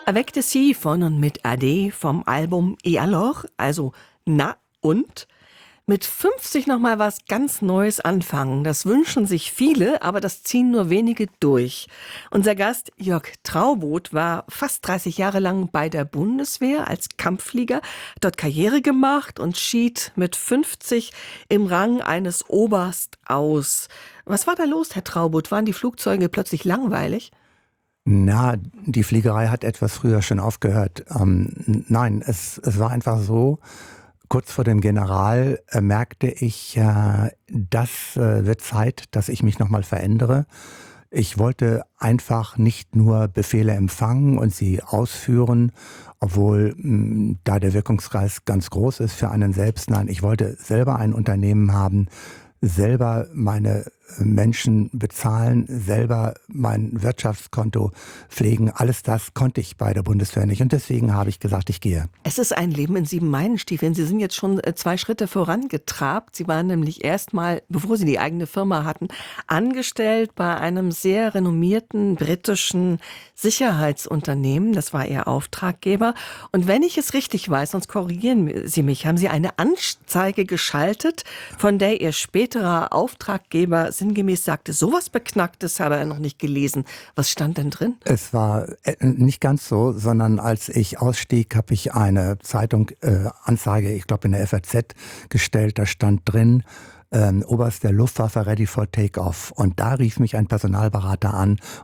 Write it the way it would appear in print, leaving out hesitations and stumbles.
Avec de Sie von und mit Ade vom Album Et alors, also Na und? Mit 50 nochmal was ganz Neues anfangen. Das wünschen sich viele, aber das ziehen nur wenige durch. Unser Gast Jörg Traubot war fast 30 Jahre lang bei der Bundeswehr als Kampfflieger, hat dort Karriere gemacht und schied mit 50 im Rang eines Oberst aus. Was war da los, Herr Traubot? Waren die Flugzeuge plötzlich langweilig? Na, die Fliegerei hat etwas früher schon aufgehört. Nein, es war einfach so, kurz vor dem General merkte ich, das wird Zeit, dass ich mich nochmal verändere. Ich wollte einfach nicht nur Befehle empfangen und sie ausführen, obwohl da der Wirkungskreis ganz groß ist für einen selbst. Nein, ich wollte selber ein Unternehmen haben, selber meine Menschen bezahlen, selber mein Wirtschaftskonto pflegen. Alles das konnte ich bei der Bundeswehr nicht. Und deswegen habe ich gesagt, ich gehe. Es ist ein Leben in 7 Meilenstiefeln. Sie sind jetzt schon 2 Schritte vorangetrabt. Sie waren nämlich erstmal, bevor Sie die eigene Firma hatten, angestellt bei einem sehr renommierten britischen Sicherheitsunternehmen. Das war Ihr Auftraggeber. Und wenn ich es richtig weiß, sonst korrigieren Sie mich, haben Sie eine Anzeige geschaltet, von der Ihr späterer Auftraggeber sinngemäß sagte, sowas Beknacktes habe er noch nicht gelesen. Was stand denn drin? Es war nicht ganz so, sondern als ich ausstieg, habe ich eine Anzeige, ich glaube in der FAZ gestellt, da stand drin, Oberst der Luftwaffe ready for takeoff. Und da rief mich ein Personalberater an